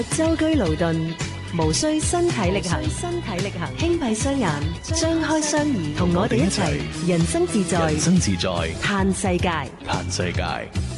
舟車勞頓，無需身體力行，輕閉雙眼，張開雙耳，同我哋一齊人生自在，嘆世界。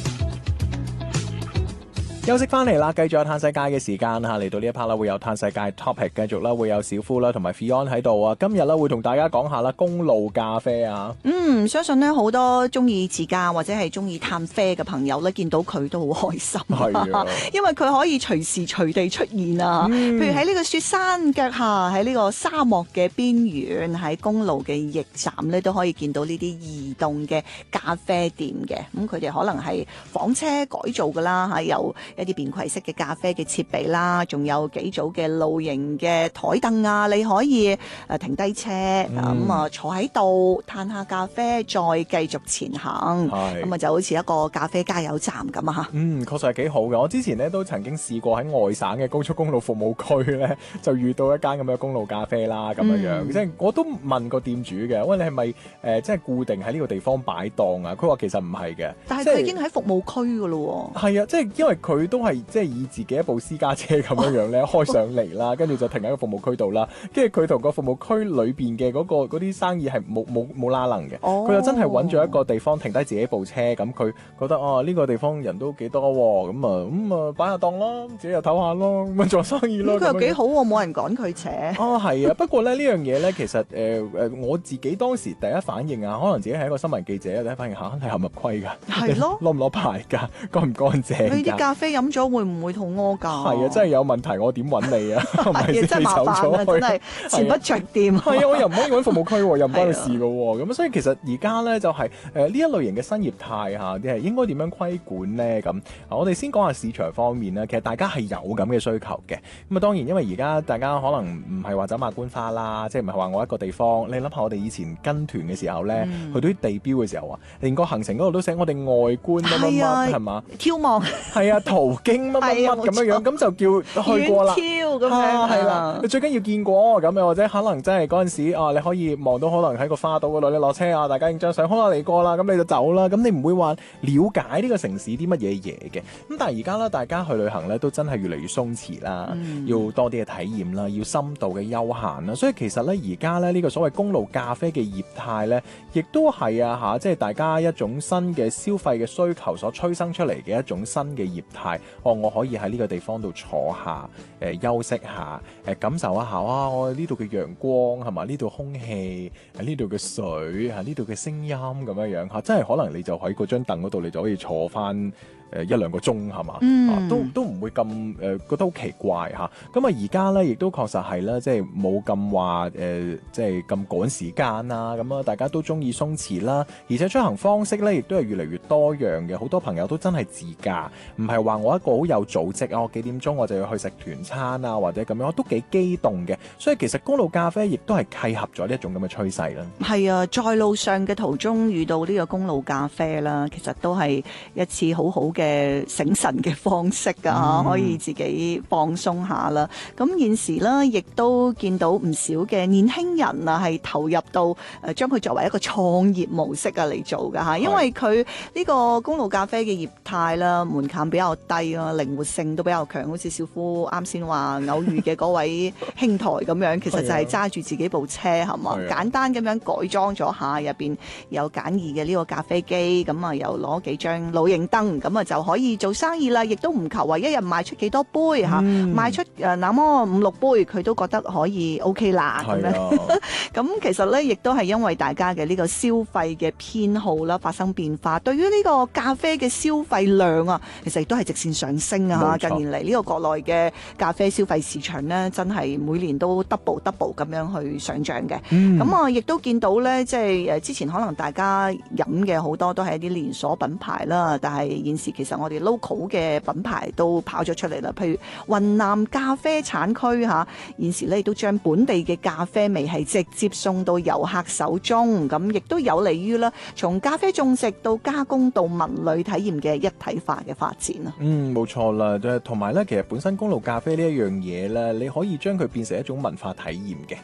休息翻嚟啦，繼續有嘆世界嘅時間嚇，嚟到呢一 part 啦，會有嘆世界 topic， 繼續啦，會有小夫啦同埋 Fion 喺度啊。今日咧會同大家講下啦，公路咖啡啊。 相信咧好多中意自駕或者係中意嘆啡嘅朋友咧，見到佢都好開心， 係因為佢可以隨時隨地出現啊。譬如喺呢個雪山腳下，喺呢個沙漠嘅邊緣，喺公路嘅驛站咧，都可以見到呢啲移動嘅咖啡店嘅。咁佢哋可能係房車改造噶啦嚇，有一啲便攜式嘅咖啡嘅設備啦，仲有幾組嘅露營嘅台凳啊，你可以停低車咁坐喺度嘆下咖啡，再繼續前行。咁就好似一個咖啡加油站咁啊嚇。 確實係幾好嘅。我之前咧都曾經試過喺外省嘅高速公路服務區咧，就遇到一間咁嘅公路咖啡啦，咁樣即係我都問過店主嘅，喂，你係咪即係固定喺呢個地方擺檔啊？佢話其實唔係嘅， 但係佢已經喺服務區噶咯喎。 係啊，即係因為佢都係即係以自己一部私家車咁樣咧開上嚟啦，跟住就停喺個服務區度啦。跟住佢同個服務區裏邊嘅嗰啲生意係冇拉楞嘅。佢就真係揾咗一個地方停低自己部車，咁佢覺得呢個地方人都幾多喎，咁啊擺下檔咯，自己又唞下咯，咁做生意咯。 佢又幾好喎，冇人趕佢扯。 係啊，不過咧呢樣嘢咧，其實我自己當時第一反應啊，可能自己係一個新聞記者，第一反應係合唔合規㗎？ 係咯， 攞唔攞牌㗎？乾唔乾淨？ 你啲咖啡飲咗會唔會肚屙㗎？ 係啊，真係有問題，我點揾你啊？ 係真係麻煩啊，真係前不着店。 係啊，我又唔可以揾服務區喎，又唔關佢事㗎喎。咁所以其實而家咧就係呢一類型嘅新業態嚇，啲係應該點樣規管咧？咁我哋先講下市場方面啦。其實大家係有咁嘅需求嘅。咁啊當然因為而家大家可能唔係話走馬觀花啦，即係唔係話我一個地方。你諗下我哋以前跟團嘅時候咧，去到啲地標嘅時候啊，連個行程嗰度都寫我哋外觀乜乜乜係嘛？ 眺望係啊，途經乜乜乜咁樣樣，咁就叫去過啦。 遠眺咁樣係啦，你最緊要見過咁樣，或者可能真係嗰陣時你可以望到可能喺個花島嗰度，你落車啊，大家影張相，好啦嚟過啦，咁你就走啦。咁你唔會話了解呢個城市啲乜嘢嘢嘅。咁但係而家咧，大家去旅行咧都真係越嚟越鬆弛啦，要多啲嘅體驗啦，要深度嘅休閒啦。所以其實咧，而家咧呢個所謂公路咖啡嘅業態咧，亦都係即係大家一種新嘅消費嘅需求所催生出嚟嘅一種新嘅業態。我可以喺呢個地方度坐下，休息下，感受一下我呢度嘅陽光係嘛？呢度空氣，呢度嘅水，呢度嘅聲音咁樣樣真係可能你就喺嗰張凳嗰度，你就可以坐翻一兩個鐘係嘛？都唔會咁覺得好奇怪嚇。咁而家咧亦都確實係啦，即係冇咁話即係咁趕時間啦。咁大家都中意鬆弛啦，而且出行方式咧亦都係越嚟越多樣嘅。好多朋友都真係自駕，唔係話我一個好有組織我幾點鐘我就要去食團餐啊，或者咁樣，我都幾機動嘅。所以其實公路咖啡亦都係契合咗呢一種咁嘅趨勢啦。 係啊，在路上嘅途中遇到呢個公路咖啡啦，其實都係一次好好嘅醒神嘅方式啊，可以自己放鬆下啦。咁現時咧，亦都見到唔少嘅年輕人啊，係投入到將佢作為一個創業模式嚟做㗎嚇，因為佢呢個公路咖啡嘅業態啦，門檻比較低啊，靈活性都比較強，好似小夫啱先話偶遇嘅嗰位兄台咁樣，其實就係揸住自己部車係嘛，簡單咁樣改裝咗下，入邊有簡易嘅呢個咖啡機，咁啊又攞幾張露營燈，咁啊就可以做生意啦。亦都唔求話一日賣出幾多杯嚇，賣出那麼5-6杯，佢都覺得可以 OK 啦咁樣。咁其實咧，亦都係因為大家嘅呢個消費嘅偏好啦發生變化，對於呢個咖啡嘅消費量啊，其實亦都係直線上升啊！近年嚟呢個國內嘅咖啡消費市場咧，真係每年都 double 咁樣去上漲嘅。咁啊，亦都見到咧，即係之前可能大家飲嘅好多都係一啲連鎖品牌啦，但係現時其實我哋 local 嘅品牌都跑咗出嚟啦。譬如雲南咖啡產區嚇，現時咧亦都將本地嘅咖啡味係直接送到遊客手中，咁亦都有利於啦，從咖啡種植到加工到文旅體驗嘅一體化嘅發展啊。 冇錯啦，同埋咧，其實本身公路咖啡呢一樣嘢咧，你可以將佢變成一種文化體驗嘅。